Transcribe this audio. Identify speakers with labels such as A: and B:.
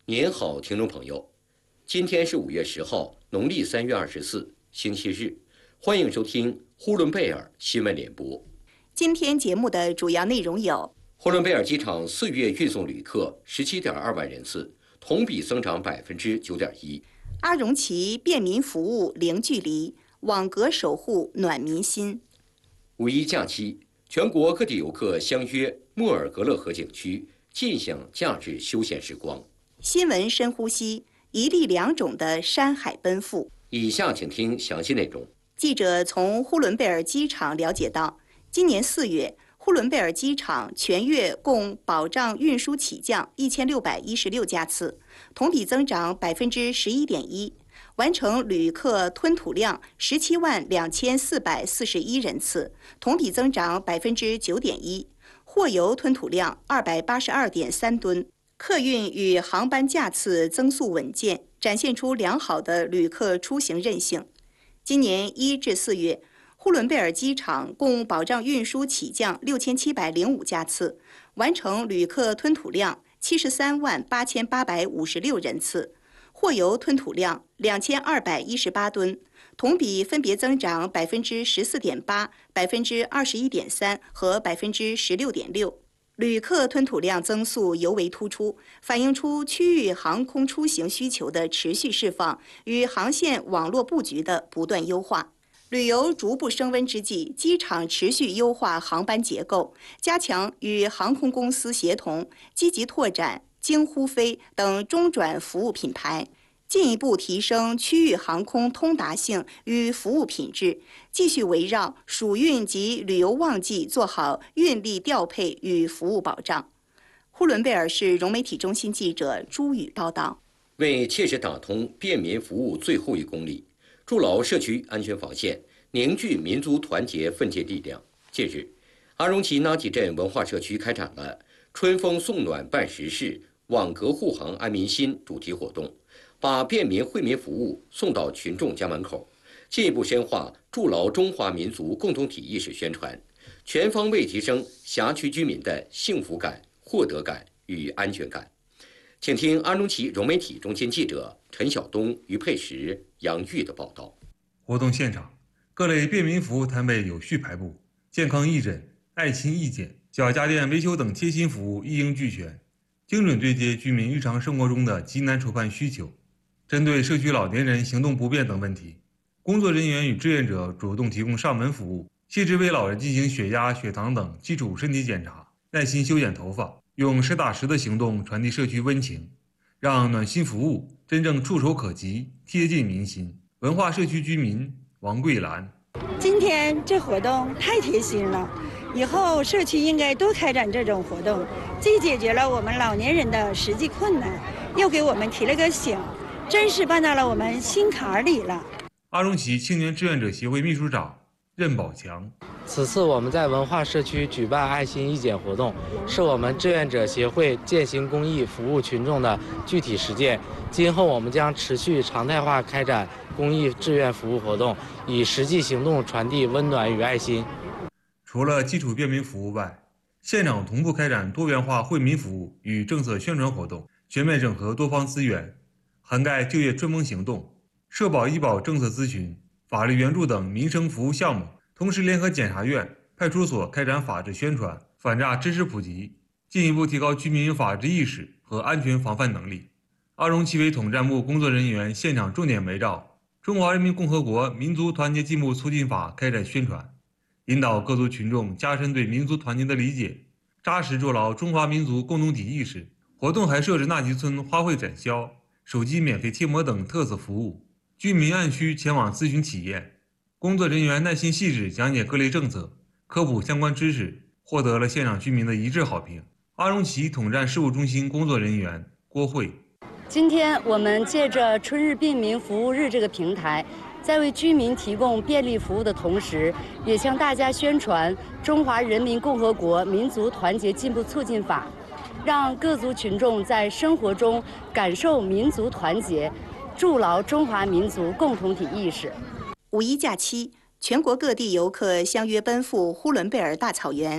A: 您好，听众朋友，今天是5月10号，农历3月24，星期日，欢迎收听呼伦贝尔新闻联播。
B: 今天节目的主要内容有：
A: 呼伦贝尔机场4月运送旅客17.2万人次，同比增长9.1%。
B: 阿荣旗便民服务零距离，网格守护暖民心。
A: 五一假期，全国各地游客相约莫尔格勒河景区，尽享假日休闲时光。
B: 新闻深呼吸，一地两种的山海奔赴。
A: 以下请听详细内容。
B: 记者从呼伦贝尔机场了解到，今年4月，呼伦贝尔机场全月共保障运输起降1616架次，同比增长11.1%，完成旅客吞吐量172441人次，同比增长9.1%，货邮吞吐量282.3吨。客运与航班架次增速稳健，展现出良好的旅客出行韧性。今年1至4月，呼伦贝尔机场共保障运输起降6705架次，完成旅客吞吐量738856人次，货邮吞吐量2218吨，同比分别增长14.8%、21.3%和16.6%。旅客吞吐量增速尤为突出，反映出区域航空出行需求的持续释放与航线网络布局的不断优化。旅游逐步升温之际，机场持续优化航班结构，加强与航空公司协同，积极拓展京呼飞等中转服务品牌，进一步提升区域航空通达性与服务品质，继续围绕暑运及旅游旺季做好运力调配与服务保障。呼伦贝尔市融媒体中心记者朱宇报道。
A: 为切实打通便民服务最后1公里，筑牢社区安全防线，凝聚民族团结奋进力量。近日，阿荣旗纳吉镇文化社区开展了春风送暖办实事，网格护航安民心主题活动，把便民惠民服务送到群众家门口，进一步深化筑牢中华民族共同体意识宣传，全方位提升辖区居民的幸福感、获得感与安全感。请听阿荣旗融媒体中心记者陈晓东、于佩石、杨玉的报道。
C: 活动现场，各类便民服务摊位有序排布，健康义诊、爱心义检、小家电维修等贴心服务一应俱全，精准对接居民日常生活中的急难愁盼需求。针对社区老年人行动不便等问题，工作人员与志愿者主动提供上门服务，细致为老人进行血压、血糖等基础身体检查，耐心修剪头发，用实打实的行动传递社区温情，让暖心服务真正触手可及，贴近民心。文化社区居民王桂兰：
D: 今天这活动太贴心了，以后社区应该多开展这种活动，既解决了我们老年人的实际困难，又给我们提了个醒，真是办到了我们心坎里了。
C: 阿荣旗青年志愿者协会秘书长任宝强：
E: 此次我们在文化社区举办爱心义检活动，是我们志愿者协会践行公益、服务群众的具体实践。今后我们将持续常态化开展公益志愿服务活动，以实际行动传递温暖与爱心。
C: 除了基础便民服务外，现场同步开展多元化惠民服务与政策宣传活动，全面整合多方资源，涵盖就业春风行动、社保医保政策咨询、法律援助等民生服务项目，同时联合检察院、派出所开展法治宣传、反诈知识普及，进一步提高居民法治意识和安全防范能力。阿荣旗委统战部工作人员现场重点围绕《中华人民共和国民族团结进步促进法》开展宣传，引导各族群众加深对民族团结的理解，扎实筑牢中华民族共同体意识。活动还设置纳吉村花卉展销、手机免费贴膜等特色服务，居民按需前往咨询体验。工作人员耐心细致讲解各类政策，科普相关知识，获得了现场居民的一致好评。阿荣旗统战事务中心工作人员郭慧：
F: 今天我们借着春日便民服务日这个平台，在为居民提供便利服务的同时，也向大家宣传《中华人民共和国民族团结进步促进法》，让各族群众在生活中感受民族团结，筑牢中华民族共同体意识。
B: 五一假期，全国各地游客相约奔赴呼伦贝尔大草原。